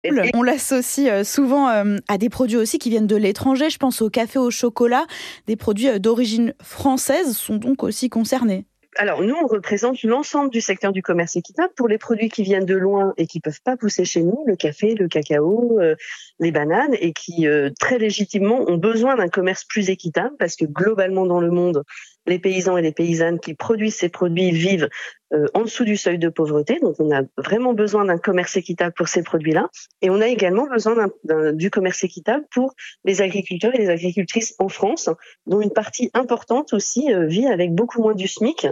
On l'associe souvent à des produits aussi qui viennent de l'étranger. Je pense au café au chocolat. Des produits d'origine française sont donc aussi concernés. Alors, nous, on représente l'ensemble du secteur du commerce équitable pour les produits qui viennent de loin et qui peuvent pas pousser chez nous, le café, le cacao, les bananes, et qui, très légitimement, ont besoin d'un commerce plus équitable parce que globalement dans le monde, les paysans et les paysannes qui produisent ces produits vivent en dessous du seuil de pauvreté. Donc, on a vraiment besoin d'un commerce équitable pour ces produits-là. Et on a également besoin du commerce équitable pour les agriculteurs et les agricultrices en France, dont une partie importante aussi vit avec beaucoup moins du SMIC.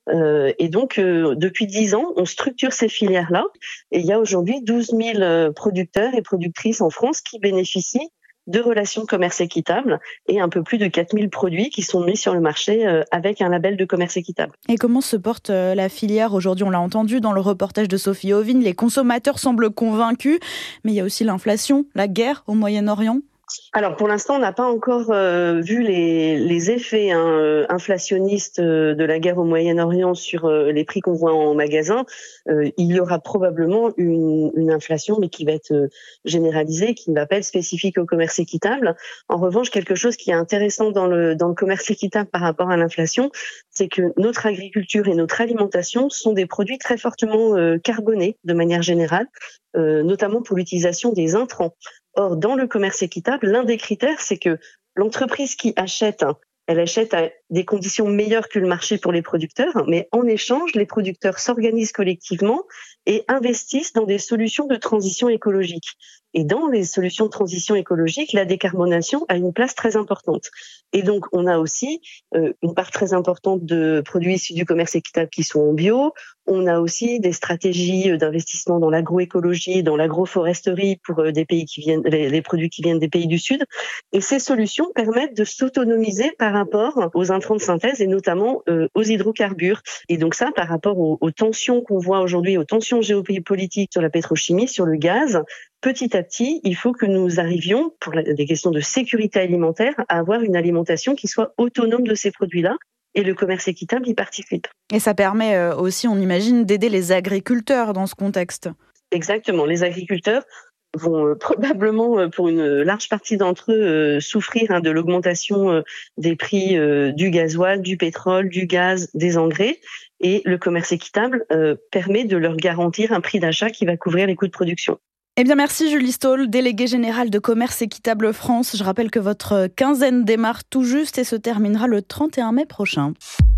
Et donc, depuis 10 ans, on structure ces filières-là. Et il y a aujourd'hui 12 000 producteurs et productrices en France qui bénéficient de relations de commerce équitable et un peu plus de 4 000 produits qui sont mis sur le marché avec un label de commerce équitable. Et comment se porte la filière aujourd'hui ? On l'a entendu dans le reportage de Sophie Ovine, les consommateurs semblent convaincus, mais il y a aussi l'inflation, la guerre au Moyen-Orient. Alors pour l'instant, on n'a pas encore vu les effets inflationnistes de la guerre au Moyen-Orient sur les prix qu'on voit en magasin. Il y aura probablement une inflation, mais qui va être généralisée, qui ne va pas être spécifique au commerce équitable. En revanche, quelque chose qui est intéressant dans le commerce équitable par rapport à l'inflation, c'est que notre agriculture et notre alimentation sont des produits très fortement carbonés de manière générale, notamment pour l'utilisation des intrants. Or, dans le commerce équitable, l'un des critères, c'est que l'entreprise qui achète, elle achète à des conditions meilleures que le marché pour les producteurs, mais en échange, les producteurs s'organisent collectivement et investissent dans des solutions de transition écologique. Et dans les solutions de transition écologique, la décarbonation a une place très importante. Et donc, on a aussi une part très importante de produits issus du commerce équitable qui sont en bio. On a aussi des stratégies d'investissement dans l'agroécologie, dans l'agroforesterie pour des pays qui viennent, les produits qui viennent des pays du Sud. Et ces solutions permettent de s'autonomiser par rapport aux intrants de synthèse et notamment aux hydrocarbures. Et donc ça, par rapport aux tensions qu'on voit aujourd'hui, aux tensions géopolitiques sur la pétrochimie, sur le gaz, petit à petit, il faut que nous arrivions, pour des questions de sécurité alimentaire, à avoir une alimentation qui soit autonome de ces produits-là. Et le commerce équitable y participe. Et ça permet aussi, on imagine, d'aider les agriculteurs dans ce contexte. Exactement. Les agriculteurs vont probablement, pour une large partie d'entre eux, souffrir de l'augmentation des prix du gasoil, du pétrole, du gaz, des engrais. Et le commerce équitable permet de leur garantir un prix d'achat qui va couvrir les coûts de production. Eh bien, merci Julie Stahl, déléguée générale de Commerce Équitable France. Je rappelle que votre quinzaine démarre tout juste et se terminera le 31 mai prochain.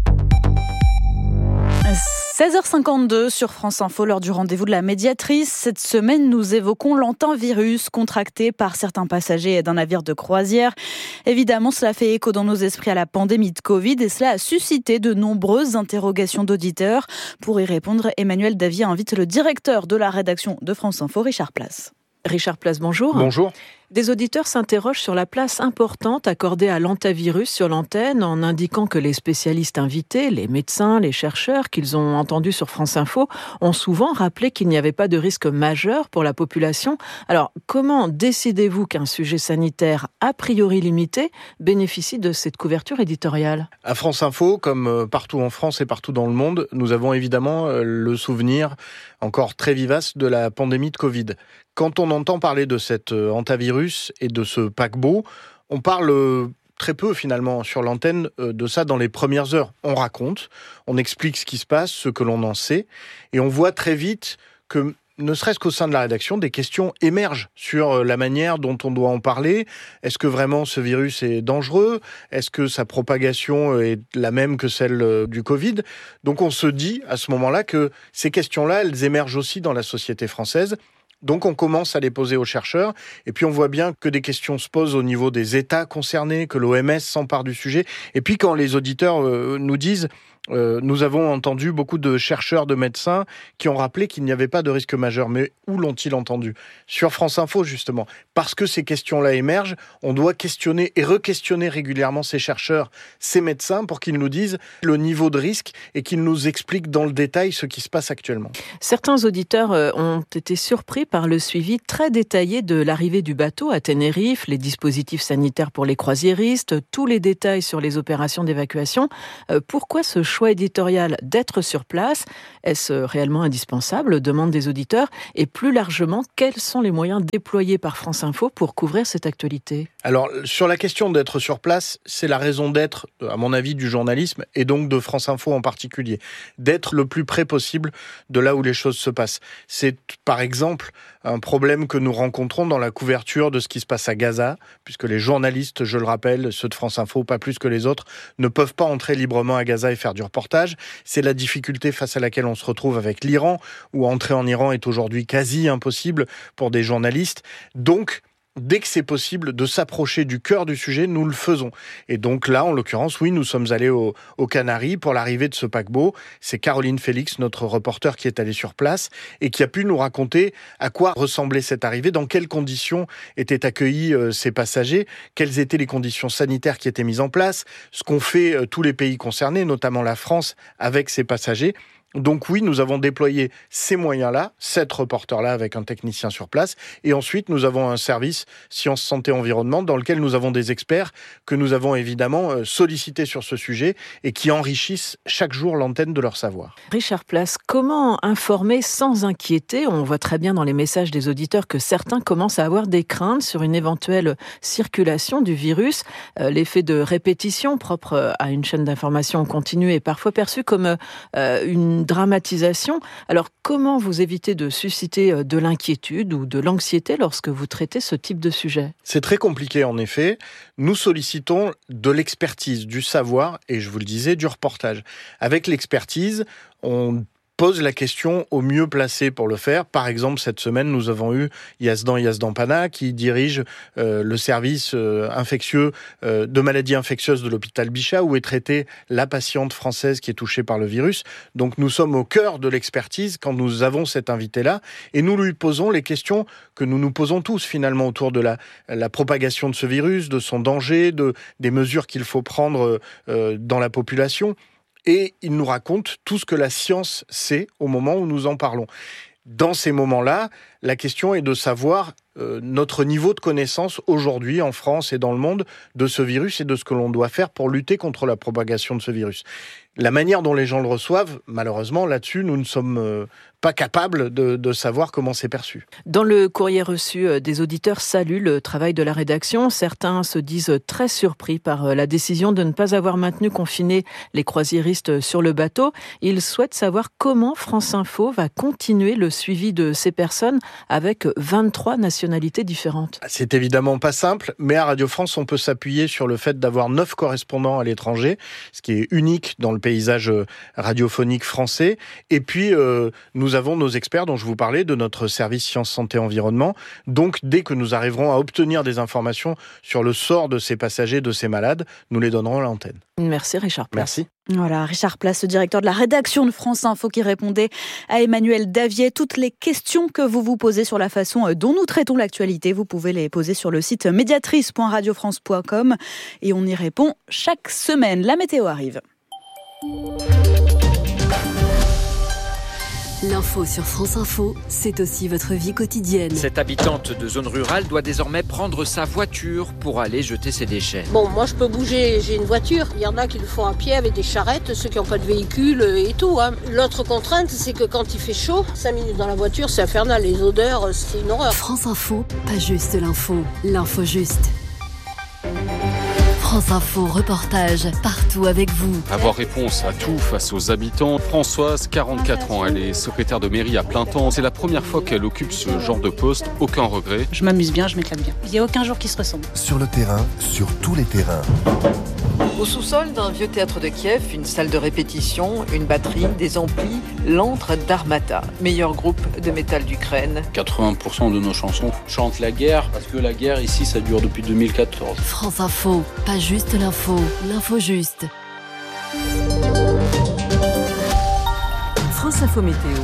16h52 sur France Info, lors du rendez-vous de la médiatrice. Cette semaine, nous évoquons l'antivirus contracté par certains passagers d'un navire de croisière. Évidemment, cela fait écho dans nos esprits à la pandémie de Covid et cela a suscité de nombreuses interrogations d'auditeurs. Pour y répondre, Emmanuel Davier invite le directeur de la rédaction de France Info, Richard Place. Richard Place, bonjour. Bonjour. Des auditeurs s'interrogent sur la place importante accordée à l'antivirus sur l'antenne en indiquant que les spécialistes invités, les médecins, les chercheurs qu'ils ont entendus sur France Info ont souvent rappelé qu'il n'y avait pas de risque majeur pour la population. Alors, comment décidez-vous qu'un sujet sanitaire a priori limité bénéficie de cette couverture éditoriale ? À France Info, comme partout en France et partout dans le monde, nous avons évidemment le souvenir encore très vivace de la pandémie de Covid. Quand on entend parler de cet antivirus et de ce paquebot, on parle très peu finalement sur l'antenne de ça dans les premières heures. On raconte, on explique ce qui se passe, ce que l'on en sait, et on voit très vite que, ne serait-ce qu'au sein de la rédaction, des questions émergent sur la manière dont on doit en parler. Est-ce que vraiment ce virus est dangereux ? Est-ce que sa propagation est la même que celle du Covid ? Donc on se dit à ce moment-là que ces questions-là, elles émergent aussi dans la société française. Donc on commence à les poser aux chercheurs et puis on voit bien que des questions se posent au niveau des États concernés, que l'OMS s'empare du sujet. Et puis quand les auditeurs nous disent nous avons entendu beaucoup de chercheurs, de médecins qui ont rappelé qu'il n'y avait pas de risque majeur. Mais où l'ont-ils entendu ? Sur France Info, justement. Parce que ces questions-là émergent, on doit questionner et re-questionner régulièrement ces chercheurs, ces médecins, pour qu'ils nous disent le niveau de risque et qu'ils nous expliquent dans le détail ce qui se passe actuellement. Certains auditeurs ont été surpris par le suivi très détaillé de l'arrivée du bateau à Tenerife, les dispositifs sanitaires pour les croisiéristes, tous les détails sur les opérations d'évacuation. Pourquoi ce choix éditorial d'être sur place. Est-ce réellement indispensable ? Demande des auditeurs. Et plus largement, quels sont les moyens déployés par France Info pour couvrir cette actualité ? Alors, sur la question d'être sur place, c'est la raison d'être, à mon avis, du journalisme et donc de France Info en particulier. D'être le plus près possible de là où les choses se passent. C'est, par exemple, un problème que nous rencontrons dans la couverture de ce qui se passe à Gaza, puisque les journalistes, je le rappelle, ceux de France Info, pas plus que les autres, ne peuvent pas entrer librement à Gaza et faire du reportage. C'est la difficulté face à laquelle on se retrouve avec l'Iran, où entrer en Iran est aujourd'hui quasi impossible pour des journalistes. Donc, dès que c'est possible de s'approcher du cœur du sujet, nous le faisons. Et donc là, en l'occurrence, oui, nous sommes allés aux Canaries pour l'arrivée de ce paquebot. C'est Caroline Félix, notre reporter, qui est allée sur place et qui a pu nous raconter à quoi ressemblait cette arrivée, dans quelles conditions étaient accueillis ces passagers, quelles étaient les conditions sanitaires qui étaient mises en place, ce qu'ont fait tous les pays concernés, notamment la France, avec ces passagers. Donc oui, nous avons déployé ces moyens-là, 7 reporters-là avec un technicien sur place. Et ensuite, nous avons un service Sciences, Santé, Environnement dans lequel nous avons des experts que nous avons évidemment sollicités sur ce sujet et qui enrichissent chaque jour l'antenne de leur savoir. Richard Place, comment informer sans inquiéter ? On voit très bien dans les messages des auditeurs que certains commencent à avoir des craintes sur une éventuelle circulation du virus. L'effet de répétition propre à une chaîne d'information continue est parfois perçu comme une dramatisation. Alors, comment vous évitez de susciter de l'inquiétude ou de l'anxiété lorsque vous traitez ce type de sujet ? C'est très compliqué, en effet. Nous sollicitons de l'expertise, du savoir et, je vous le disais, du reportage. Avec l'expertise, on pose la question au mieux placé pour le faire. Par exemple, cette semaine, nous avons eu Yazdan Pana qui dirige le service infectieux de maladies infectieuses de l'hôpital Bichat où est traitée la patiente française qui est touchée par le virus. Donc nous sommes au cœur de l'expertise quand nous avons cet invité-là et nous lui posons les questions que nous nous posons tous finalement autour de la propagation de ce virus, de son danger, des mesures qu'il faut prendre dans la population. Et il nous raconte tout ce que la science sait au moment où nous en parlons. Dans ces moments-là, la question est de savoir notre niveau de connaissance aujourd'hui en France et dans le monde de ce virus et de ce que l'on doit faire pour lutter contre la propagation de ce virus. La manière dont les gens le reçoivent, malheureusement, là-dessus, nous ne sommes pas capables de savoir comment c'est perçu. Dans le courrier reçu, des auditeurs saluent le travail de la rédaction. Certains se disent très surpris par la décision de ne pas avoir maintenu confinés les croisiéristes sur le bateau. Ils souhaitent savoir comment France Info va continuer le suivi de ces personnes avec 23 nationalités différentes. C'est évidemment pas simple, mais à Radio France, on peut s'appuyer sur le fait d'avoir 9 correspondants à l'étranger, ce qui est unique dans le paysage radiophonique français. Et puis, nous avons nos experts dont je vous parlais, de notre service Sciences, Santé, Environnement. Donc, dès que nous arriverons à obtenir des informations sur le sort de ces passagers, de ces malades, nous les donnerons à l'antenne. Merci Richard Place. Merci. Voilà, Richard Place, le directeur de la rédaction de France Info qui répondait à Emmanuel Davier. Toutes les questions que vous vous posez sur la façon dont nous traitons l'actualité, vous pouvez les poser sur le site médiatrice.radiofrance.com et on y répond chaque semaine. La météo arrive. L'info sur France Info, c'est aussi votre vie quotidienne. Cette habitante de zone rurale doit désormais prendre sa voiture pour aller jeter ses déchets. Bon, moi je peux bouger, j'ai une voiture. Il y en a qui le font à pied avec des charrettes, ceux qui n'ont pas de véhicule et tout. L'autre contrainte, c'est que quand il fait chaud, 5 minutes dans la voiture, c'est infernal. Les odeurs, c'est une horreur. France Info, pas juste l'info juste. France Info, reportage, partout avec vous. Avoir réponse à tout face aux habitants. Françoise, 44 ans, elle est secrétaire de mairie à plein temps. C'est la première fois qu'elle occupe ce genre de poste. Aucun regret. Je m'amuse bien, je m'éclate bien. Il n'y a aucun jour qui se ressemble. Sur le terrain, sur tous les terrains. Au sous-sol d'un vieux théâtre de Kiev, une salle de répétition, une batterie, des amplis, l'antre d'Armata, meilleur groupe de métal d'Ukraine. 80% de nos chansons chantent la guerre, parce que la guerre ici, ça dure depuis 2014. France Info, pas juste l'info juste. France Info Météo,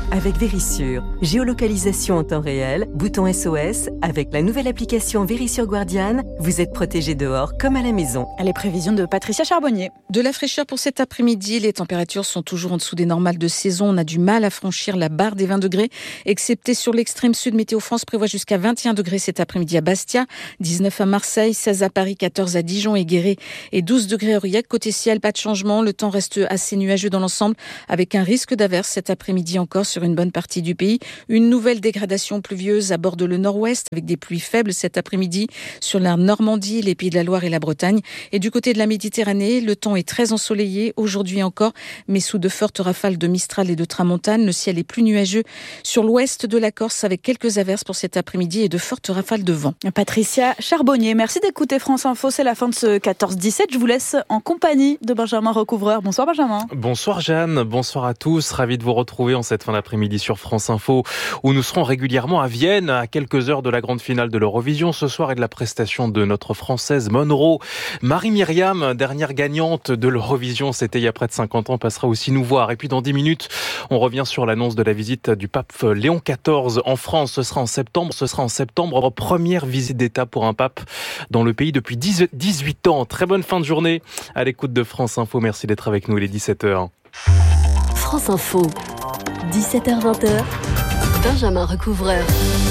avec Vérissure. Géolocalisation en temps réel, bouton SOS. Avec la nouvelle application Vérissure Guardian, vous êtes protégé dehors comme à la maison. Les prévisions de Patricia Charbonnier. De la fraîcheur pour cet après-midi. Les températures sont toujours en dessous des normales de saison. On a du mal à franchir la barre des 20 degrés, excepté sur l'extrême sud. Météo France prévoit jusqu'à 21 degrés cet après-midi à Bastia, 19 à Marseille, 16 à Paris, 14 à Dijon et Guéret et 12 degrés à Aurillac. Côté ciel, pas de changement. Le temps reste assez nuageux dans l'ensemble, avec un risque d'averse cet après-midi encore sur une bonne partie du pays. Une nouvelle dégradation pluvieuse aborde le nord-ouest, avec des pluies faibles cet après-midi sur la Normandie, les Pays de la Loire et la Bretagne. Et du côté de la Méditerranée, le temps est très ensoleillé aujourd'hui encore, mais sous de fortes rafales de Mistral et de Tramontane. Le ciel est plus nuageux sur l'ouest de la Corse, avec quelques averses pour cet après-midi et de fortes rafales de vent. Patricia Charbonnier, merci d'écouter France Info. C'est la fin de ce 14-17. Je vous laisse en compagnie de Benjamin Recouvreur. Bonsoir Benjamin. Bonsoir Jeanne, bonsoir à tous. Ravi de vous retrouver en cette fin d'après-midi sur France Info, où nous serons régulièrement à Vienne, à quelques heures de la grande finale de l'Eurovision ce soir et de la prestation de notre Française Monroe. Marie-Myriam, dernière gagnante de l'Eurovision, c'était il y a près de 50 ans, passera aussi nous voir. Et puis dans 10 minutes, on revient sur l'annonce de la visite du pape Léon XIV en France. Ce sera en septembre, première visite d'État pour un pape dans le pays depuis 18 ans. Très bonne fin de journée à l'écoute de France Info. Merci d'être avec nous, il est 17h. France Info, 17h-20h, Benjamin Recouvreur.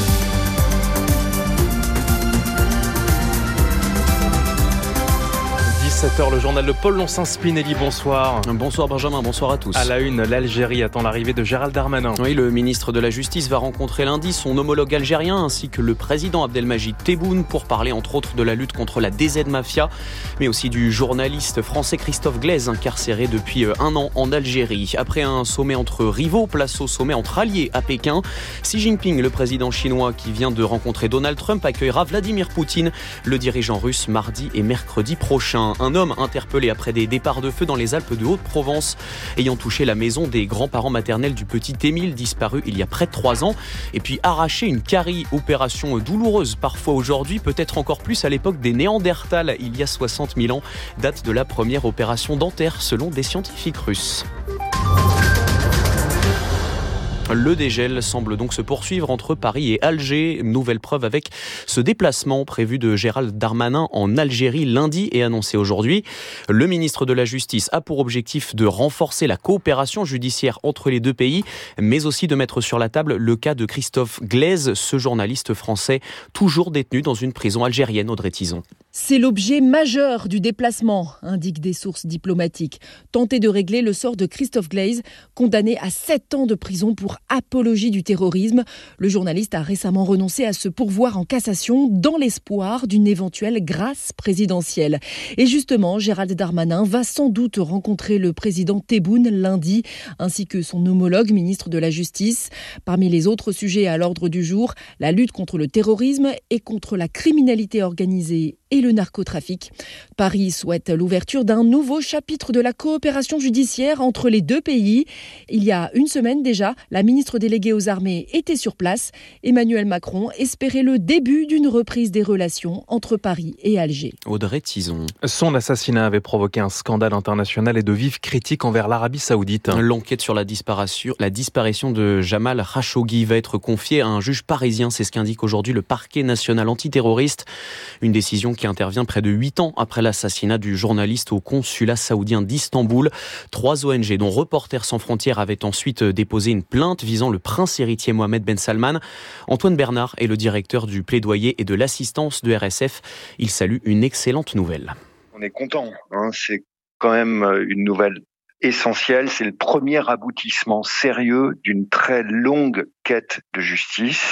17h, le journal de Paul Lonsin-Spinelli, bonsoir. Bonsoir Benjamin, bonsoir à tous. À la une, l'Algérie attend l'arrivée de Gérald Darmanin. Oui, le ministre de la Justice va rencontrer lundi son homologue algérien ainsi que le président Abdelmajid Tebboune pour parler entre autres de la lutte contre la DZ Mafia, mais aussi du journaliste français Christophe Glaise, incarcéré depuis un an en Algérie. Après un sommet entre rivaux, place au sommet entre alliés à Pékin. Xi Jinping, le président chinois qui vient de rencontrer Donald Trump, accueillera Vladimir Poutine, le dirigeant russe, mardi et mercredi prochain. Un homme interpellé après des départs de feu dans les Alpes de Haute-Provence ayant touché la maison des grands-parents maternels du petit Émile, disparu il y a près de 3 ans. Et puis arracher une carie, opération douloureuse parfois aujourd'hui, peut-être encore plus à l'époque des Néandertals, il y a 60 000 ans, date de la première opération dentaire selon des scientifiques russes. Le dégel semble donc se poursuivre entre Paris et Alger. Nouvelle preuve avec ce déplacement prévu de Gérald Darmanin en Algérie lundi et annoncé aujourd'hui. Le ministre de la Justice a pour objectif de renforcer la coopération judiciaire entre les deux pays, mais aussi de mettre sur la table le cas de Christophe Glaise, ce journaliste français toujours détenu dans une prison algérienne, Audrey Tizon. C'est l'objet majeur du déplacement, indiquent des sources diplomatiques. Tenter de régler le sort de Christophe Glaise, condamné à 7 ans de prison pour apologie du terrorisme. Le journaliste a récemment renoncé à se pourvoir en cassation dans l'espoir d'une éventuelle grâce présidentielle. Et justement, Gérald Darmanin va sans doute rencontrer le président Tebboune lundi, ainsi que son homologue ministre de la Justice. Parmi les autres sujets à l'ordre du jour, la lutte contre le terrorisme et contre la criminalité organisée et le narcotrafic. Paris souhaite l'ouverture d'un nouveau chapitre de la coopération judiciaire entre les deux pays. Il y a une semaine déjà, la ministre déléguée aux armées était sur place. Emmanuel Macron espérait le début d'une reprise des relations entre Paris et Alger. Audrey Tizon. Son assassinat avait provoqué un scandale international et de vives critiques envers l'Arabie Saoudite. L'enquête sur la disparition de Jamal Khashoggi va être confiée à un juge parisien. C'est ce qu'indique aujourd'hui le parquet national antiterroriste. Une décision qui intervient près de 8 ans après l'assassinat du journaliste au consulat saoudien d'Istanbul. 3 ONG, dont Reporters sans frontières, avaient ensuite déposé une plainte visant le prince héritier Mohamed Ben Salman. Antoine Bernard est le directeur du plaidoyer et de l'assistance de RSF. Il salue une excellente nouvelle. On est content, c'est quand même une nouvelle essentielle. C'est le premier aboutissement sérieux d'une très longue quête de justice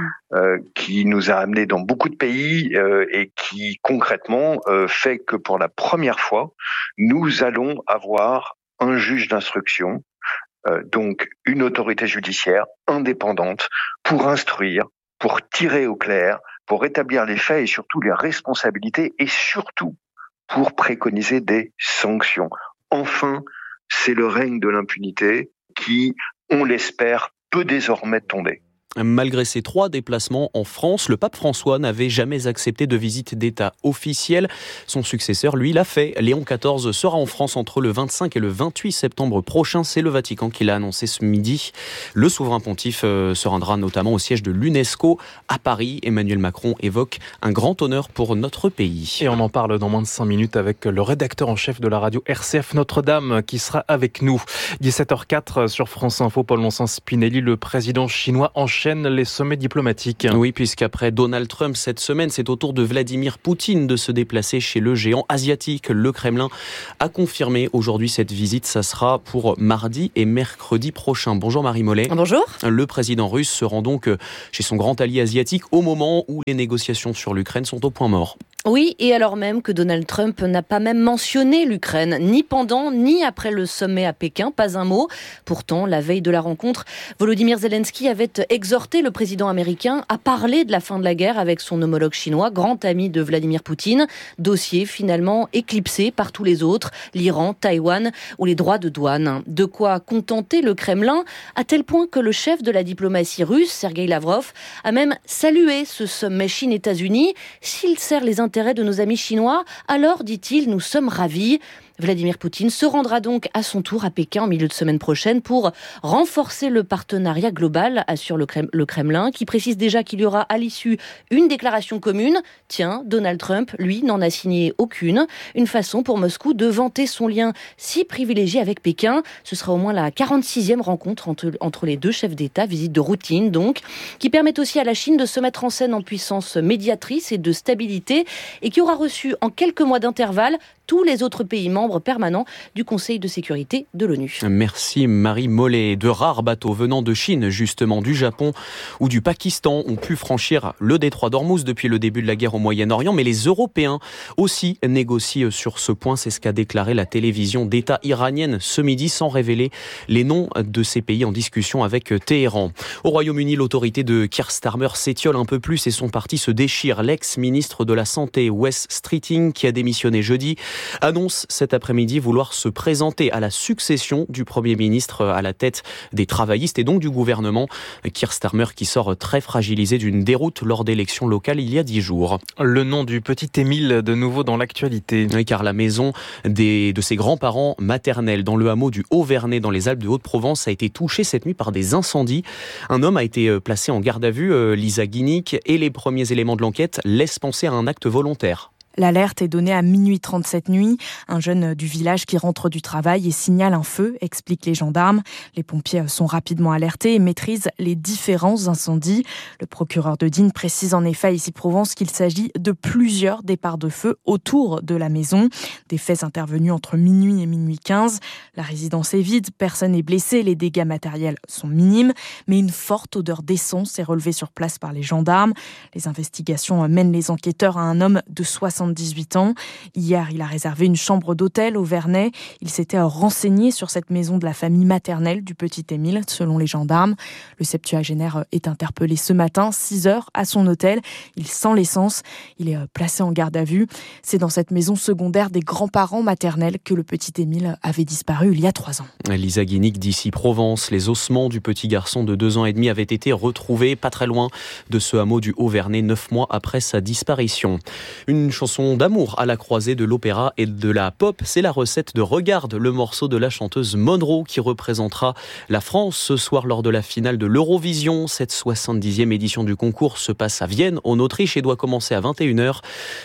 qui nous a amenés dans beaucoup de pays et qui concrètement fait que pour la première fois, nous allons avoir un juge d'instruction, donc une autorité judiciaire indépendante pour instruire, pour tirer au clair, pour établir les faits et surtout les responsabilités et surtout pour préconiser des sanctions. Enfin, c'est le règne de l'impunité qui, on l'espère, peut désormais tomber. Malgré ces 3 déplacements en France, le pape François n'avait jamais accepté de visite d'État officielle. Son successeur, lui, l'a fait. Léon XIV sera en France entre le 25 et le 28 septembre prochain. C'est le Vatican qui l'a annoncé ce midi. Le souverain pontife se rendra notamment au siège de l'UNESCO à Paris. Emmanuel Macron évoque un grand honneur pour notre pays. Et on en parle dans moins de 5 minutes avec le rédacteur en chef de la radio RCF Notre-Dame qui sera avec nous. 17h04 sur France Info, Paul-Vincent Spinelli, le président chinois enchaîne les sommets diplomatiques. Oui, puisqu'après Donald Trump cette semaine, c'est au tour de Vladimir Poutine de se déplacer chez le géant asiatique. Le Kremlin a confirmé aujourd'hui cette visite. Ça sera pour mardi et mercredi prochain. Bonjour Marie Mollet. Bonjour. Le président russe se rend donc chez son grand allié asiatique au moment où les négociations sur l'Ukraine sont au point mort. Oui, et alors même que Donald Trump n'a pas même mentionné l'Ukraine, ni pendant, ni après le sommet à Pékin, pas un mot. Pourtant, la veille de la rencontre, Volodymyr Zelensky avait exhorté le président américain à parler de la fin de la guerre avec son homologue chinois, grand ami de Vladimir Poutine. Dossier finalement éclipsé par tous les autres, l'Iran, Taïwan ou les droits de douane. De quoi contenter le Kremlin, à tel point que le chef de la diplomatie russe, Sergueï Lavrov, a même salué ce sommet Chine-États-Unis. S'il sert les intérêts de nos amis chinois, alors, dit-il, nous sommes ravis. Vladimir Poutine se rendra donc à son tour à Pékin en milieu de semaine prochaine pour renforcer le partenariat global, assure le Kremlin, qui précise déjà qu'il y aura à l'issue une déclaration commune. Tiens, Donald Trump, lui, n'en a signé aucune. Une façon pour Moscou de vanter son lien si privilégié avec Pékin. Ce sera au moins la 46e rencontre entre les deux chefs d'État, visite de routine donc, qui permet aussi à la Chine de se mettre en scène en puissance médiatrice et de stabilité et qui aura reçu en quelques mois d'intervalle tous les autres pays membres permanents du Conseil de sécurité de l'ONU. Merci Marie Mollet. De rares bateaux venant de Chine, justement du Japon ou du Pakistan, ont pu franchir le détroit d'Ormuz depuis le début de la guerre au Moyen-Orient, mais les Européens aussi négocient sur ce point. C'est ce qu'a déclaré la télévision d'État iranienne ce midi, sans révéler les noms de ces pays en discussion avec Téhéran. Au Royaume-Uni, l'autorité de Keir Starmer s'étiole un peu plus et son parti se déchire. L'ex-ministre de la Santé, Wes Streeting, qui a démissionné jeudi, annonce cet après-midi vouloir se présenter à la succession du Premier ministre à la tête des travaillistes et donc du gouvernement. Keir Starmer qui sort très fragilisé d'une déroute lors d'élections locales il y a 10 jours. Le nom du petit Émile de nouveau dans l'actualité. Oui, car la maison de ses grands-parents maternels dans le hameau du Haut-Vernay dans les Alpes de Haute-Provence a été touchée cette nuit par des incendies. Un homme a été placé en garde à vue, Lisa Guinic, et les premiers éléments de l'enquête laissent penser à un acte volontaire. L'alerte est donnée à minuit 30 cette nuit. Un jeune du village qui rentre du travail et signale un feu, expliquent les gendarmes. Les pompiers sont rapidement alertés et maîtrisent les différents incendies. Le procureur de Digne précise en effet à Issy-Provence qu'il s'agit de plusieurs départs de feu autour de la maison. Des faits intervenus entre minuit et minuit 15. La résidence est vide, personne n'est blessé, les dégâts matériels sont minimes. Mais une forte odeur d'essence est relevée sur place par les gendarmes. Les investigations mènent les enquêteurs à un homme de 78 ans. Hier, il a réservé une chambre d'hôtel au Vernay. Il s'était renseigné sur cette maison de la famille maternelle du petit Émile, selon les gendarmes. Le septuagénaire est interpellé ce matin, 6h, à son hôtel. Il sent l'essence. Il est placé en garde à vue. C'est dans cette maison secondaire des grands-parents maternels que le petit Émile avait disparu il y a 3 ans. Lisa Guinic d'Issy-Provence. Les ossements du petit garçon de 2 ans et demi avaient été retrouvés pas très loin de ce hameau du Haut-Vernay, 9 mois après sa disparition. Une chanson d'amour à la croisée de l'opéra et de la pop, c'est la recette de Regarde, le morceau de la chanteuse Monroe qui représentera la France ce soir lors de la finale de l'Eurovision. Cette 70e édition du concours se passe à Vienne, en Autriche, et doit commencer à 21h.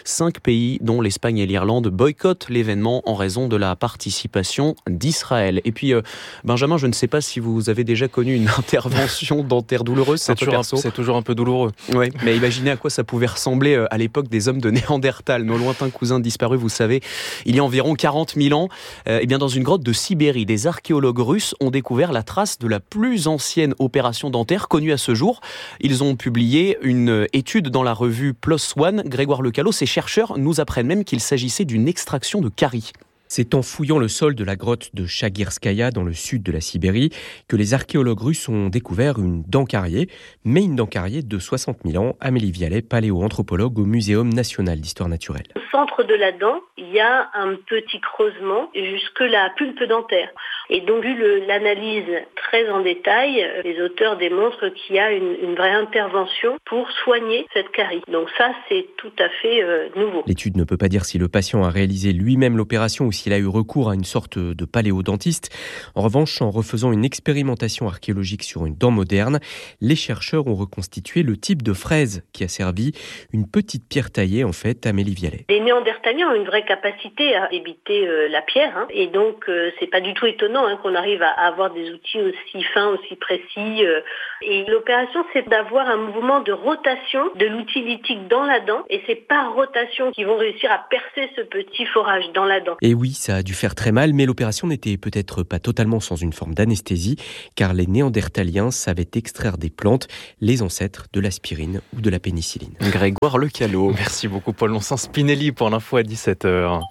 5 pays, dont l'Espagne et l'Irlande, boycottent l'événement en raison de la participation d'Israël. Et puis, Benjamin, je ne sais pas si vous avez déjà connu une intervention dentaire douloureuse. C'est toujours un peu douloureux. Oui, mais imaginez à quoi ça pouvait ressembler à l'époque des hommes de Néandertal, nos lointains cousins disparus, vous savez, il y a environ 40 000 ans. Eh bien, dans une grotte de Sibérie, des archéologues russes ont découvert la trace de la plus ancienne opération dentaire connue à ce jour. Ils ont publié une étude dans la revue PLOS ONE. Grégoire Lecallot, ces chercheurs nous apprennent même qu'il s'agissait d'une extraction de carie. C'est en fouillant le sol de la grotte de Chagirskaya dans le sud de la Sibérie que les archéologues russes ont découvert une dent cariée, mais une dent cariée de 60 000 ans. Amélie Vialet, paléo-anthropologue au Muséum national d'histoire naturelle. centre de la dent, il y a un petit creusement jusque la pulpe dentaire. Et donc, vu l'analyse très en détail, les auteurs démontrent qu'il y a une vraie intervention pour soigner cette carie. Donc ça, c'est tout à fait nouveau. L'étude ne peut pas dire si le patient a réalisé lui-même l'opération ou s'il a eu recours à une sorte de paléodontiste. En revanche, en refaisant une expérimentation archéologique sur une dent moderne, les chercheurs ont reconstitué le type de fraise qui a servi, une petite pierre taillée en fait, Amélie Vialet. Les Néandertaliens ont une vraie capacité à débiter la pierre, et donc c'est pas du tout étonnant qu'on arrive à avoir des outils aussi fins, aussi précis. Et l'opération, c'est d'avoir un mouvement de rotation de l'outil lithique dans la dent, et c'est par rotation qu'ils vont réussir à percer ce petit forage dans la dent. Et oui, ça a dû faire très mal, mais l'opération n'était peut-être pas totalement sans une forme d'anesthésie, car les Néandertaliens savaient extraire des plantes, les ancêtres de l'aspirine ou de la pénicilline. Grégoire Lecalot. Merci beaucoup Paul Lonssin Spinelli pour l'info à 17h.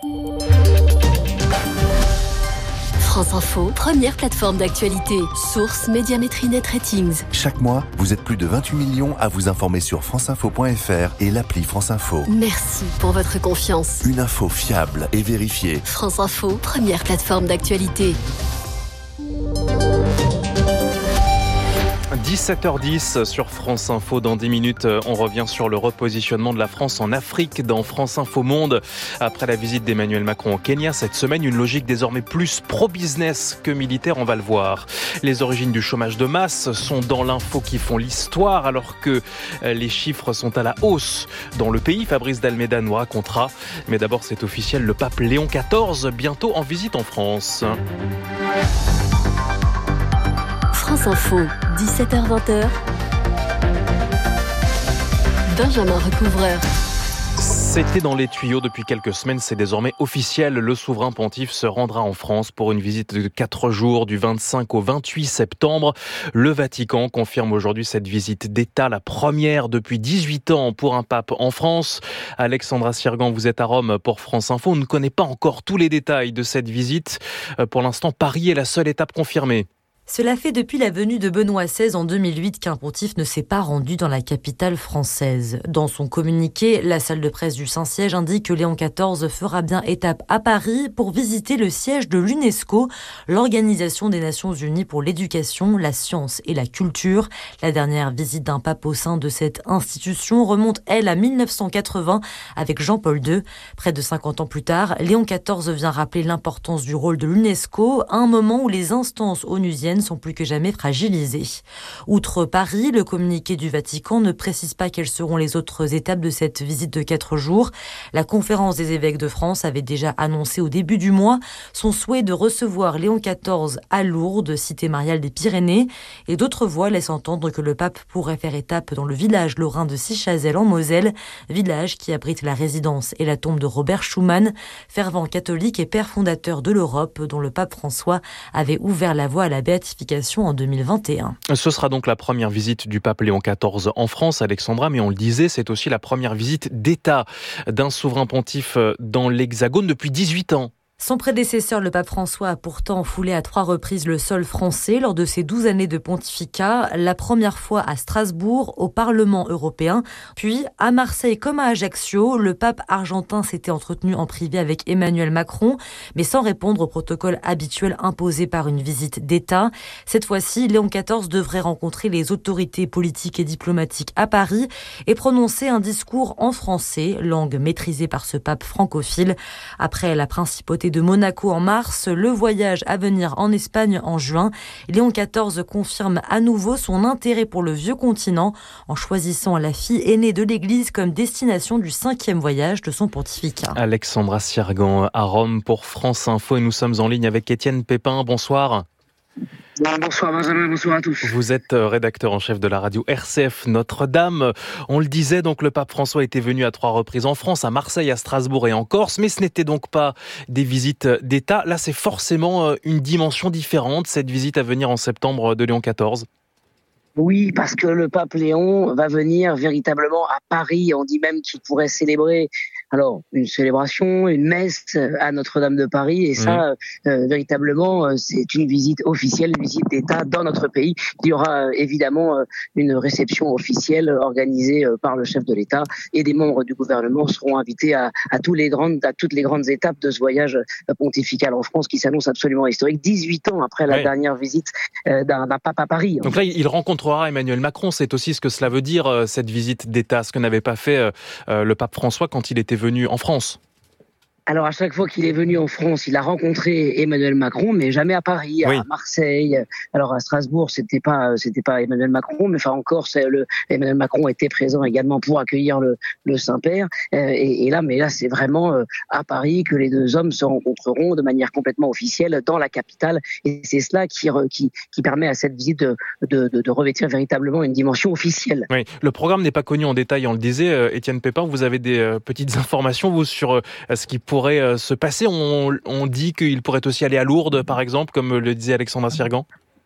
France Info, première plateforme d'actualité. Source Médiamétrie Net Ratings. Chaque mois, vous êtes plus de 28 millions à vous informer sur franceinfo.fr et l'appli France Info. Merci pour votre confiance. Une info fiable et vérifiée. France Info, première plateforme d'actualité. 17h10 sur France Info. Dans 10 minutes, on revient sur le repositionnement de la France en Afrique dans France Info Monde. Après la visite d'Emmanuel Macron au Kenya cette semaine, une logique désormais plus pro-business que militaire, on va le voir. Les origines du chômage de masse sont dans l'info qui font l'histoire alors que les chiffres sont à la hausse dans le pays. Fabrice Dalméda nous racontera. Mais d'abord, c'est officiel, le pape Léon XIV bientôt en visite en France. France Info, 17h-20h. Benjamin Recouvreur. C'était dans les tuyaux depuis quelques semaines, c'est désormais officiel. Le souverain pontife se rendra en France pour une visite de 4 jours du 25 au 28 septembre. Le Vatican confirme aujourd'hui cette visite d'État, la première depuis 18 ans pour un pape en France. Alexandra Sirgan, vous êtes à Rome pour France Info. On ne connaît pas encore tous les détails de cette visite. Pour l'instant, Paris est la seule étape confirmée. Cela fait depuis la venue de Benoît XVI en 2008 qu'un pontife ne s'est pas rendu dans la capitale française. Dans son communiqué, la salle de presse du Saint-Siège indique que Léon XIV fera bien étape à Paris pour visiter le siège de l'UNESCO, l'Organisation des Nations Unies pour l'éducation, la science et la culture. La dernière visite d'un pape au sein de cette institution remonte, elle, à 1980 avec Jean-Paul II. Près de 50 ans plus tard, Léon XIV vient rappeler l'importance du rôle de l'UNESCO à un moment où les instances onusiennes sont plus que jamais fragilisées. Outre Paris, le communiqué du Vatican ne précise pas quelles seront les autres étapes de cette visite de 4 jours. La conférence des évêques de France avait déjà annoncé au début du mois son souhait de recevoir Léon XIV à Lourdes, cité mariale des Pyrénées, et d'autres voix laissent entendre que le pape pourrait faire étape dans le village lorrain de Sichazel en Moselle, village qui abrite la résidence et la tombe de Robert Schuman, fervent catholique et père fondateur de l'Europe, dont le pape François avait ouvert la voie à la béatification en 2021. Ce sera donc la première visite du pape Léon XIV en France, Alexandra, mais on le disait, c'est aussi la première visite d'État d'un souverain pontife dans l'Hexagone depuis 18 ans. Son prédécesseur, le pape François, a pourtant foulé à 3 reprises le sol français lors de ses 12 années de pontificat. La première fois à Strasbourg, au Parlement européen, puis à Marseille comme à Ajaccio. Le pape argentin s'était entretenu en privé avec Emmanuel Macron, mais sans répondre au protocole habituel imposé par une visite d'État. Cette fois-ci, Léon XIV devrait rencontrer les autorités politiques et diplomatiques à Paris et prononcer un discours en français, langue maîtrisée par ce pape francophile. Après la principauté de Monaco en mars, le voyage à venir en Espagne en juin. Léon XIV confirme à nouveau son intérêt pour le vieux continent en choisissant la fille aînée de l'Église comme destination du 5e voyage de son pontificat. Alexandra Sirgan à Rome pour France Info et nous sommes en ligne avec Étienne Pépin. Bonsoir. Bonsoir Benjamin, bonsoir à tous. Vous êtes rédacteur en chef de la radio RCF Notre-Dame. On le disait, donc le pape François était venu à 3 reprises en France, à Marseille, à Strasbourg et en Corse, mais ce n'était donc pas des visites d'État. Là, c'est forcément une dimension différente, cette visite à venir en septembre de Léon XIV. Oui, parce que le pape Léon va venir véritablement à Paris. On dit même qu'il pourrait célébrer Alors, une célébration, une messe à Notre-Dame de Paris, et ça, véritablement, c'est une visite officielle, une visite d'État dans notre pays. Il y aura évidemment une réception officielle organisée par le chef de l'État, et des membres du gouvernement seront invités à toutes les grandes étapes de ce voyage pontifical en France qui s'annonce absolument historique, 18 ans après la dernière visite d'un pape à Paris. Donc là, il rencontrera Emmanuel Macron. C'est aussi ce que cela veut dire, cette visite d'État, ce que n'avait pas fait le pape François quand il était venu en France. Alors, à chaque fois qu'il est venu en France, il a rencontré Emmanuel Macron, mais jamais à Paris, à Marseille. Alors, à Strasbourg, c'était pas Emmanuel Macron, mais enfin, encore, Emmanuel Macron était présent également pour accueillir le Saint-Père. Et là, c'est vraiment à Paris que les deux hommes se rencontreront de manière complètement officielle dans la capitale. Et c'est cela qui permet à cette visite de revêtir véritablement une dimension officielle. Oui, le programme n'est pas connu en détail, on le disait. Étienne Pépin, vous avez des petites informations, vous, sur ce qui pourrait se passer. On dit qu'il pourrait aussi aller à Lourdes, par exemple, comme le disait Alexandra Sirgan.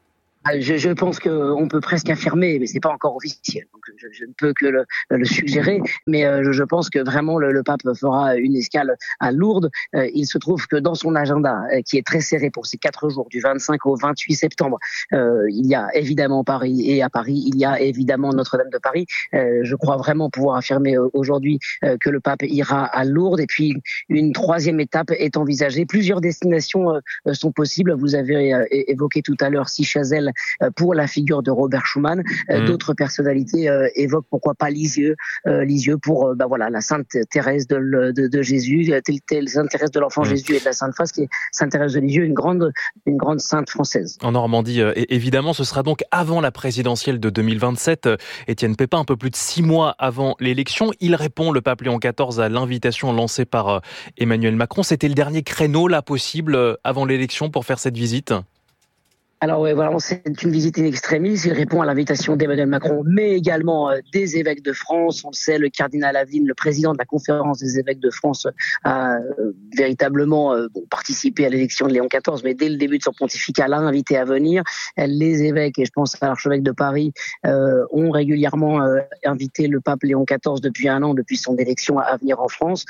Je pense qu'on peut presque affirmer, mais c'est pas encore officiel, donc je ne peux que le suggérer, mais je pense que vraiment le pape fera une escale à Lourdes. Il se trouve que dans son agenda, qui est très serré pour ces 4 jours, du 25 au 28 septembre, il y a évidemment Paris, et à Paris, il y a évidemment Notre-Dame de Paris. Je crois vraiment pouvoir affirmer aujourd'hui que le pape ira à Lourdes, et puis une 3e étape est envisagée. Plusieurs destinations sont possibles. Vous avez évoqué tout à l'heure Sichazel, pour la figure de Robert Schuman. D'autres personnalités évoquent pourquoi pas Lisieux pour la Sainte Thérèse de Jésus, Sainte Thérèse de l'Enfant Jésus et de la Sainte Face, qui est Sainte Thérèse de Lisieux, une grande sainte française. En Normandie, évidemment, ce sera donc avant la présidentielle de 2027. Étienne Pépin, un peu plus de 6 mois avant l'élection, il répond, le pape Léon XIV, à l'invitation lancée par Emmanuel Macron. C'était le dernier créneau là possible avant l'élection pour faire cette visite? Alors voilà, c'est une visite in extremis. Il répond à l'invitation d'Emmanuel Macron, mais également des évêques de France. On le sait, le cardinal Aveline, le président de la conférence des évêques de France, a véritablement participé à l'élection de Léon XIV, mais dès le début de son pontificat, l'a invité à venir. Les évêques, et je pense à l'archevêque de Paris, ont régulièrement invité le pape Léon XIV depuis 1 an, depuis son élection, à venir en France.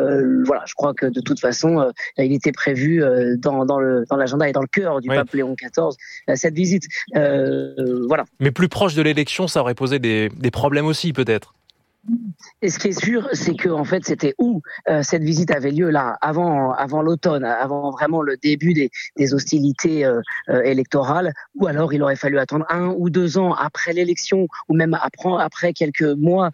Je crois que de toute façon, il était prévu dans l'agenda et dans le cœur du pape Léon XIV. Cette visite, Mais plus proche de l'élection, ça aurait posé des problèmes aussi, peut-être. Et ce qui est sûr, c'est que en fait, c'était où cette visite avait lieu là, avant l'automne, avant vraiment le début des hostilités électorales, ou alors il aurait fallu attendre 1 ou 2 ans après l'élection, ou même après quelques mois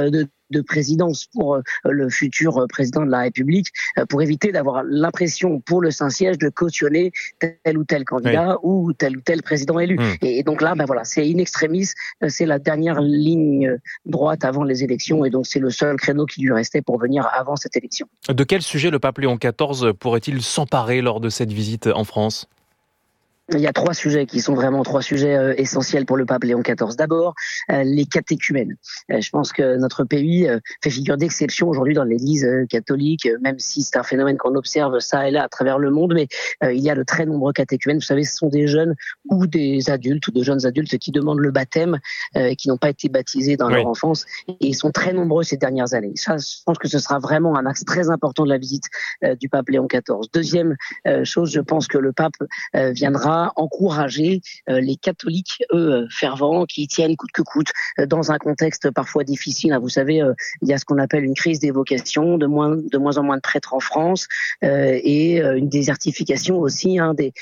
de présidence pour le futur président de la République, pour éviter d'avoir l'impression pour le Saint-Siège de cautionner tel ou tel candidat ou tel président élu. Et donc là, c'est in extremis, c'est la dernière ligne droite avant les élections, et donc c'est le seul créneau qui lui restait pour venir avant cette élection. De quel sujet le pape Léon XIV pourrait-il s'emparer lors de cette visite en France ? Il y a 3 sujets qui sont vraiment 3 sujets essentiels pour le pape Léon XIV. D'abord, les catéchumènes. Je pense que notre pays fait figure d'exception aujourd'hui dans l'Église catholique, même si c'est un phénomène qu'on observe ça et là à travers le monde, mais il y a de très nombreux catéchumènes. Vous savez, ce sont des jeunes ou des adultes ou de jeunes adultes qui demandent le baptême, qui n'ont pas été baptisés dans leur enfance, et ils sont très nombreux ces dernières années. Ça, je pense que ce sera vraiment un axe très important de la visite du pape Léon XIV. Deuxième chose, je pense que le pape viendra encourager les catholiques, eux, fervents, qui tiennent coûte que coûte, dans un contexte parfois difficile. Vous savez, il y a ce qu'on appelle une crise des vocations, de moins en moins de prêtres en France, et une désertification aussi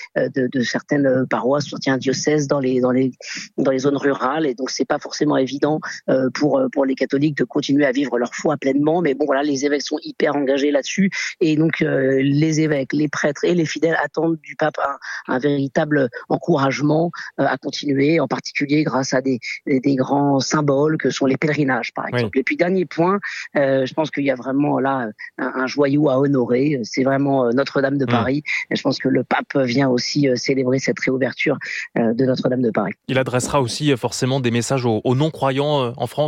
de certaines paroisses, certains diocèses dans les zones rurales, et donc c'est pas forcément évident pour les catholiques de continuer à vivre leur foi pleinement. Mais bon, voilà, les évêques sont hyper engagés là-dessus, et donc les évêques, les prêtres et les fidèles attendent du pape un véritable encouragement à continuer, en particulier grâce à des grands symboles que sont les pèlerinages, par exemple. Et puis dernier point, je pense qu'il y a vraiment là un joyau à honorer, c'est vraiment Notre-Dame de Paris. Et je pense que le pape vient aussi célébrer cette réouverture de Notre-Dame de Paris. Il adressera aussi forcément des messages aux non-croyants en France ?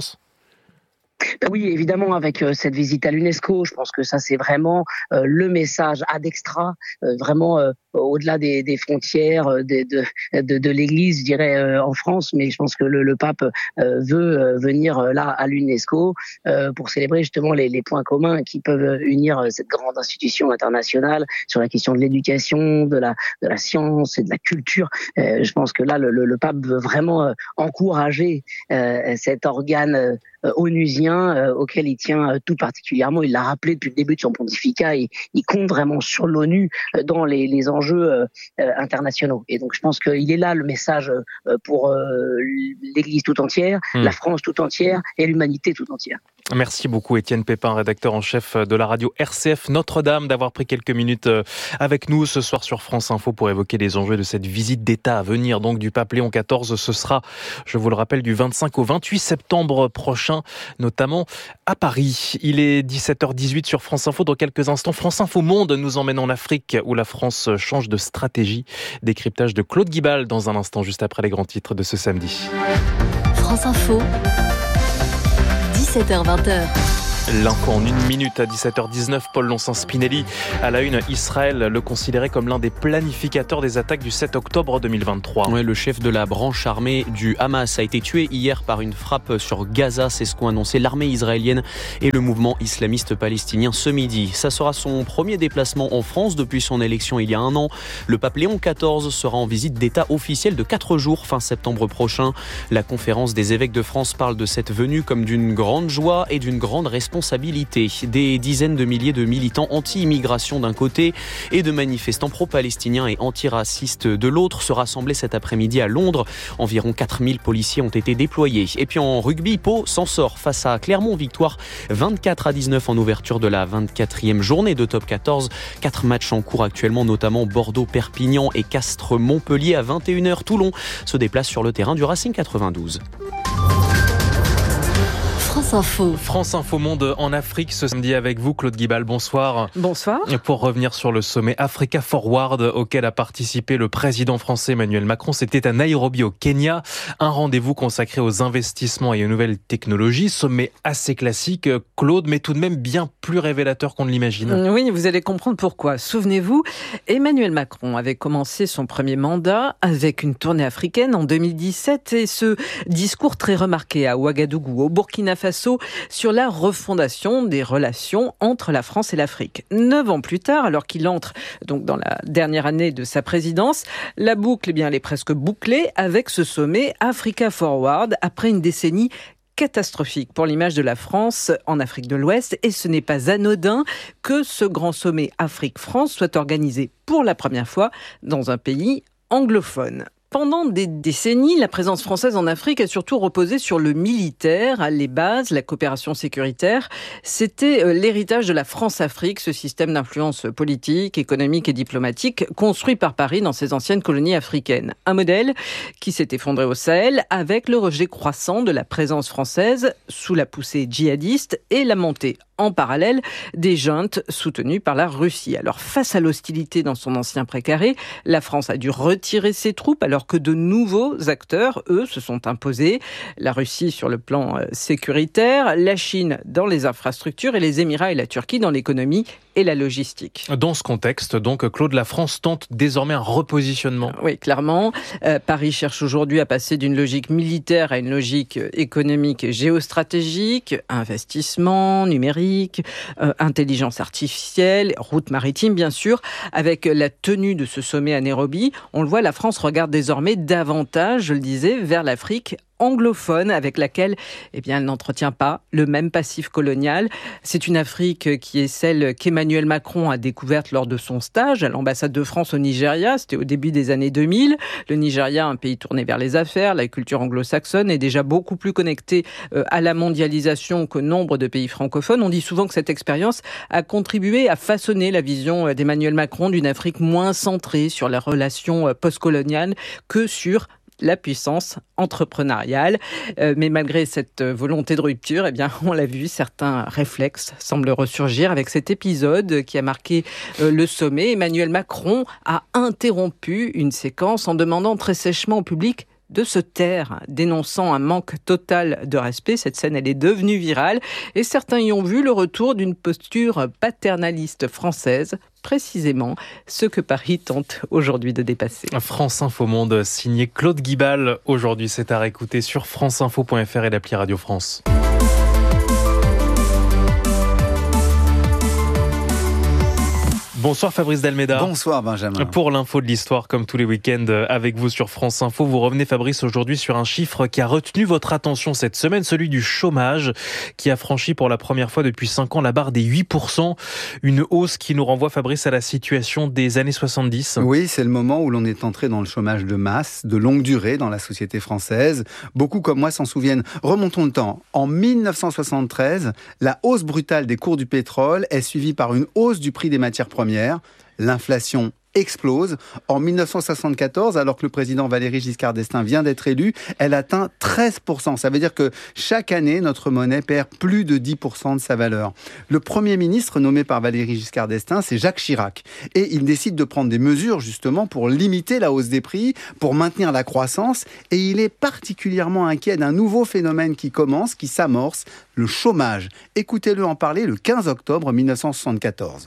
Oui, évidemment, avec cette visite à l'UNESCO, je pense que ça, c'est vraiment le message ad extra, vraiment au-delà des frontières de l'Église, je dirais, en France, mais je pense que le pape veut venir là à l'UNESCO pour célébrer justement les points communs qui peuvent unir cette grande institution internationale sur la question de l'éducation, de la science et de la culture. Je pense que là, le pape veut vraiment encourager cet organe onusien auquel il tient tout particulièrement. Il l'a rappelé depuis le début de son pontificat. Il compte vraiment sur l'ONU dans les enjeux internationaux. Et donc je pense qu'il est là le message pour l'Église tout entière, la France tout entière et l'humanité tout entière. Merci beaucoup Étienne Pépin, rédacteur en chef de la radio RCF Notre-Dame, d'avoir pris quelques minutes avec nous ce soir sur France Info pour évoquer les enjeux de cette visite d'État à venir donc du pape Léon XIV. Ce sera, je vous le rappelle, du 25 au 28 septembre prochain, notamment à Paris. Il est 17h18 sur France Info. Dans quelques instants, France Info Monde nous emmène en Afrique où la France change de stratégie. Décryptage de Claude Guibal dans un instant, juste après les grands titres de ce samedi. France Info, 17h-20h. L'info en 1 minute à 17h19. Paul Lonsin-Spinelli à la une. Israël le considérait comme l'un des planificateurs des attaques du 7 octobre 2023. Ouais, le chef de la branche armée du Hamas a été tué hier par une frappe sur Gaza. C'est ce qu'ont annoncé l'armée israélienne et le mouvement islamiste palestinien ce midi. Ça sera son premier déplacement en France depuis son élection il y a 1 an. Le pape Léon XIV sera en visite d'État officielle de 4 jours fin septembre prochain. La conférence des évêques de France parle de cette venue comme d'une grande joie et d'une grande responsabilité. Des dizaines de milliers de militants anti-immigration d'un côté et de manifestants pro-palestiniens et antiracistes de l'autre se rassemblaient cet après-midi à Londres. Environ 4000 policiers ont été déployés. Et puis en rugby, Pau s'en sort face à Clermont. Victoire 24-19 en ouverture de la 24e journée de Top 14. 4 matchs en cours actuellement, notamment Bordeaux-Perpignan et Castres-Montpellier. À 21h, Toulon se déplace sur le terrain du Racing 92. France Info. France Info Monde en Afrique ce samedi avec vous, Claude Guibal. Bonsoir. Bonsoir. Pour revenir sur le sommet Africa Forward auquel a participé le président français Emmanuel Macron, c'était à Nairobi au Kenya. Un rendez-vous consacré aux investissements et aux nouvelles technologies. Sommet assez classique, Claude, mais tout de même bien plus révélateur qu'on ne l'imagine. Oui, vous allez comprendre pourquoi. Souvenez-vous, Emmanuel Macron avait commencé son premier mandat avec une tournée africaine en 2017 et ce discours très remarqué à Ouagadougou, au Burkina Faso, sur la refondation des relations entre la France et l'Afrique. 9 ans plus tard, alors qu'il entre donc dans la dernière année de sa présidence, la boucle, elle est presque bouclée avec ce sommet Africa Forward après une décennie catastrophique pour l'image de la France en Afrique de l'Ouest. Et ce n'est pas anodin que ce grand sommet Afrique-France soit organisé pour la première fois dans un pays anglophone. Pendant des décennies, la présence française en Afrique a surtout reposé sur le militaire, les bases, la coopération sécuritaire. C'était l'héritage de la France-Afrique, ce système d'influence politique, économique et diplomatique construit par Paris dans ses anciennes colonies africaines. Un modèle qui s'est effondré au Sahel avec le rejet croissant de la présence française sous la poussée djihadiste et la montée en parallèle des juntes soutenues par la Russie. Alors face à l'hostilité dans son ancien précaré, la France a dû retirer ses troupes alors que de nouveaux acteurs, eux, se sont imposés. La Russie sur le plan sécuritaire, la Chine dans les infrastructures et les Émirats et la Turquie dans l'économie et la logistique. Dans ce contexte, donc, Claude, la France tente désormais un repositionnement. Oui, clairement. Paris cherche aujourd'hui à passer d'une logique militaire à une logique économique et géostratégique, investissement, numérique, intelligence artificielle, route maritime, bien sûr. Avec la tenue de ce sommet à Nairobi, on le voit, la France regarde désormais davantage, je le disais, vers l'Afrique anglophone avec laquelle elle n'entretient pas le même passif colonial. C'est une Afrique qui est celle qu'Emmanuel Macron a découverte lors de son stage à l'ambassade de France au Nigeria. C'était au début des années 2000. Le Nigeria, un pays tourné vers les affaires, la culture anglo-saxonne est déjà beaucoup plus connectée à la mondialisation que nombre de pays francophones. On dit souvent que cette expérience a contribué à façonner la vision d'Emmanuel Macron d'une Afrique moins centrée sur la relation postcoloniale que sur la puissance entrepreneuriale. Mais malgré cette volonté de rupture, on l'a vu, certains réflexes semblent ressurgir avec cet épisode qui a marqué le sommet. Emmanuel Macron a interrompu une séquence en demandant très sèchement au public de se taire, dénonçant un manque total de respect. Cette scène, elle est devenue virale et certains y ont vu le retour d'une posture paternaliste française précisément ce que Paris tente aujourd'hui de dépasser. France Info Monde, signé Claude Guibal. Aujourd'hui, c'est à réécouter sur franceinfo.fr et l'appli Radio France. Bonsoir Fabrice Delmeda. Bonsoir Benjamin. Pour l'info de l'histoire, comme tous les week-ends avec vous sur France Info, vous revenez Fabrice aujourd'hui sur un chiffre qui a retenu votre attention cette semaine, celui du chômage, qui a franchi pour la première fois depuis 5 ans la barre des 8%. Une hausse qui nous renvoie Fabrice à la situation des années 70. Oui, c'est le moment où l'on est entré dans le chômage de masse, de longue durée dans la société française. Beaucoup comme moi s'en souviennent. Remontons le temps. En 1973, la hausse brutale des cours du pétrole est suivie par une hausse du prix des matières premières. L'inflation explose. En 1974, alors que le président Valéry Giscard d'Estaing vient d'être élu, elle atteint 13%. Ça veut dire que chaque année, notre monnaie perd plus de 10% de sa valeur. Le Premier ministre nommé par Valéry Giscard d'Estaing, c'est Jacques Chirac. Et il décide de prendre des mesures justement pour limiter la hausse des prix, pour maintenir la croissance. Et il est particulièrement inquiet d'un nouveau phénomène qui s'amorce, le chômage. Écoutez-le en parler le 15 octobre 1974.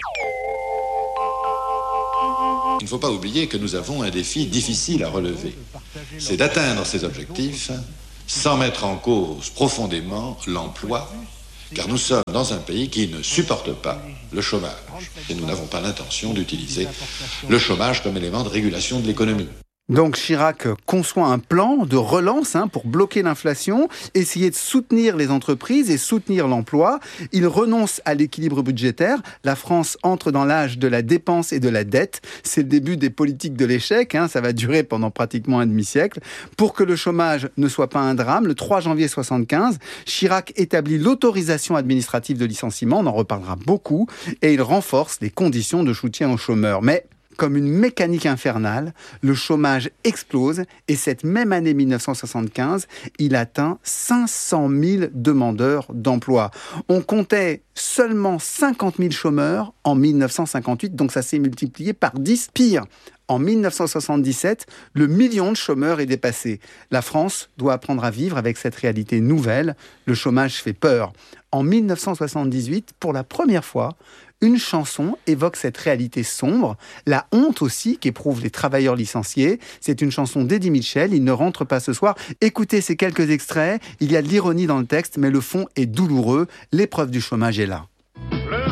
Il ne faut pas oublier que nous avons un défi difficile à relever. C'est d'atteindre ces objectifs sans mettre en cause profondément l'emploi, car nous sommes dans un pays qui ne supporte pas le chômage. Et nous n'avons pas l'intention d'utiliser le chômage comme élément de régulation de l'économie. Donc Chirac conçoit un plan de relance pour bloquer l'inflation, essayer de soutenir les entreprises et soutenir l'emploi. Il renonce à l'équilibre budgétaire. La France entre dans l'âge de la dépense et de la dette. C'est le début des politiques de l'échec. Ça va durer pendant pratiquement un demi-siècle. Pour que le chômage ne soit pas un drame, le 3 janvier 1975, Chirac établit l'autorisation administrative de licenciement. On en reparlera beaucoup. Et il renforce les conditions de soutien aux chômeurs. Mais comme une mécanique infernale, le chômage explose et cette même année 1975, il atteint 500 000 demandeurs d'emploi. On comptait seulement 50 000 chômeurs en 1958, donc ça s'est multiplié par 10. Pire, en 1977, le million de chômeurs est dépassé. La France doit apprendre à vivre avec cette réalité nouvelle. Le chômage fait peur. En 1978, pour la première fois, une chanson évoque cette réalité sombre, la honte aussi qu'éprouvent les travailleurs licenciés. C'est une chanson d'Eddie Mitchell, Il ne rentre pas ce soir. Écoutez ces quelques extraits, il y a de l'ironie dans le texte, mais le fond est douloureux. L'épreuve du chômage est là.